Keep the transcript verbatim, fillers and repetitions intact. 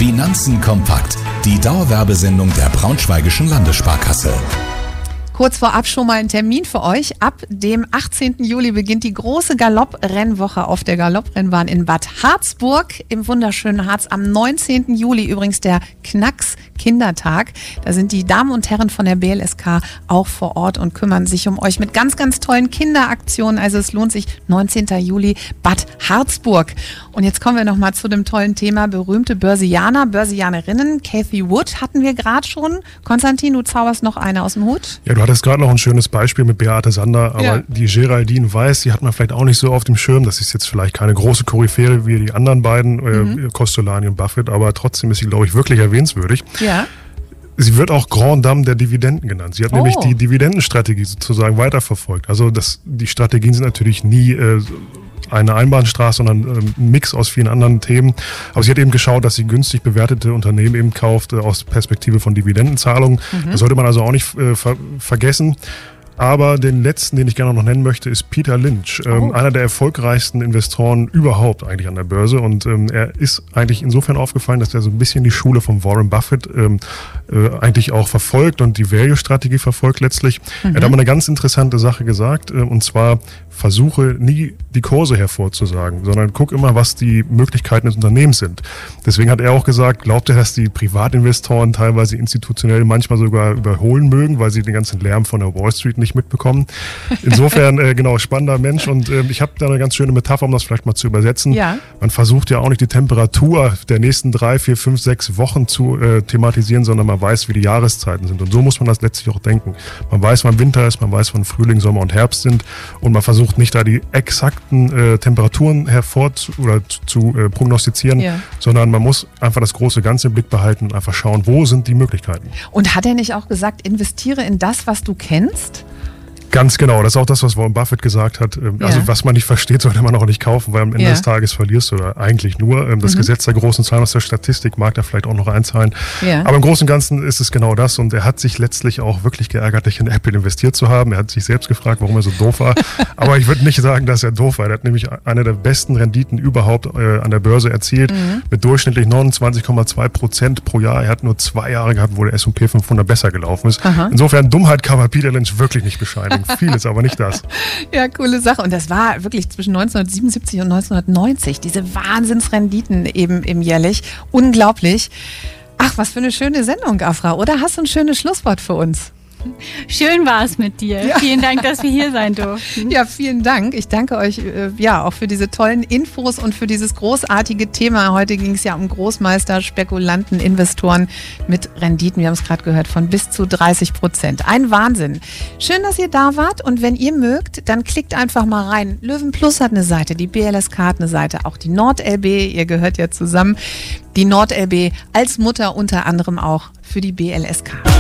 Finanzen kompakt. Die Dauerwerbesendung der Braunschweigischen Landessparkasse. Kurz vorab schon mal ein Termin für euch. Ab dem achtzehnten Juli beginnt die große Galopprennwoche auf der Galopprennbahn in Bad Harzburg im wunderschönen Harz. Am neunzehnten Juli übrigens der Knacks Kindertag. Da sind die Damen und Herren von der B L S K auch vor Ort und kümmern sich um euch mit ganz, ganz tollen Kinderaktionen. Also es lohnt sich. neunzehnten Juli Bad Harzburg. Und jetzt kommen wir nochmal zu dem tollen Thema berühmte Börsianer, Börsianerinnen. Cathie Wood hatten wir gerade schon. Konstantin, du zauberst noch eine aus dem Hut? Ja, du hattest gerade noch ein schönes Beispiel mit Beate Sander, aber ja. die Geraldine Weiß, die hat man vielleicht auch nicht so auf dem Schirm. Das ist jetzt vielleicht keine große Koryphäe wie die anderen beiden, mhm. äh, Kostolany und Buffett, aber trotzdem ist sie, glaube ich, wirklich erwähnenswürdig. Ja. Sie wird auch Grand Dame der Dividenden genannt. Sie hat oh. nämlich die Dividendenstrategie sozusagen weiterverfolgt. Also das, die Strategien sind natürlich nie äh, eine Einbahnstraße, sondern äh, ein Mix aus vielen anderen Themen. Aber sie hat eben geschaut, dass sie günstig bewertete Unternehmen eben kauft äh, aus Perspektive von Dividendenzahlungen. Mhm. Das sollte man also auch nicht äh, ver- vergessen. Aber den letzten, den ich gerne noch nennen möchte, ist Peter Lynch, ähm, oh. einer der erfolgreichsten Investoren überhaupt eigentlich an der Börse. Und ähm, er ist eigentlich insofern aufgefallen, dass er so ein bisschen die Schule von Warren Buffett ähm, äh, eigentlich auch verfolgt und die Value-Strategie verfolgt letztlich. Mhm. Er hat aber eine ganz interessante Sache gesagt, äh, und zwar versuche nie die Kurse hervorzusagen, sondern guck immer, was die Möglichkeiten des Unternehmens sind. Deswegen hat er auch gesagt, glaubt er, dass die Privatinvestoren teilweise institutionell manchmal sogar überholen mögen, weil sie den ganzen Lärm von der Wall Street nicht mitbekommen. Insofern, äh, genau, spannender Mensch und äh, ich habe da eine ganz schöne Metapher, um das vielleicht mal zu übersetzen. Ja. Man versucht ja auch nicht die Temperatur der nächsten drei, vier, fünf, sechs Wochen zu äh, thematisieren, sondern man weiß, wie die Jahreszeiten sind und so muss man das letztlich auch denken. Man weiß, wann Winter ist, man weiß, wann Frühling, Sommer und Herbst sind und man versucht nicht da die exakten äh, Temperaturen hervor zu, oder zu, zu äh, prognostizieren, ja. sondern man muss einfach das große Ganze im Blick behalten und einfach schauen, wo sind die Möglichkeiten. Und hat er nicht auch gesagt, investiere in das, was du kennst? Ganz genau, das ist auch das, was Warren Buffett gesagt hat. Also ja. was man nicht versteht, sollte man auch nicht kaufen, weil am Ende ja. des Tages verlierst du oder eigentlich nur. Das mhm. Gesetz der großen Zahlen aus der Statistik mag da vielleicht auch noch einzahlen. Ja. Aber im Großen und Ganzen ist es genau das und er hat sich letztlich auch wirklich geärgert, in Apple investiert zu haben. Er hat sich selbst gefragt, warum er so doof war. Aber ich würde nicht sagen, dass er doof war. Er hat nämlich eine der besten Renditen überhaupt äh, an der Börse erzielt mhm. mit durchschnittlich neunundzwanzig Komma zwei Prozent pro Jahr. Er hat nur zwei Jahre gehabt, wo der S und P fünfhundert besser gelaufen ist. Aha. Insofern, Dummheit kann man Peter Lynch wirklich nicht bescheinigen. Vieles, aber nicht das. Ja, coole Sache. Und das war wirklich zwischen neunzehnhundertsiebenundsiebzig und neunzehnhundertneunzig. Diese Wahnsinnsrenditen eben im jährlich. Unglaublich. Ach, was für eine schöne Sendung, Afra, oder? Hast du ein schönes Schlusswort für uns? Schön war es mit dir. Ja. Vielen Dank, dass wir hier sein durften. Ja, vielen Dank. Ich danke euch äh, ja auch für diese tollen Infos und für dieses großartige Thema. Heute ging es ja um Großmeister, Spekulanten, Investoren mit Renditen, wir haben es gerade gehört, von bis zu dreißig Prozent. Ein Wahnsinn. Schön, dass ihr da wart und wenn ihr mögt, dann klickt einfach mal rein. Löwen Plus hat eine Seite, die B L S K hat eine Seite, auch die NordLB, ihr gehört ja zusammen. Die NordLB als Mutter unter anderem auch für die B L S K.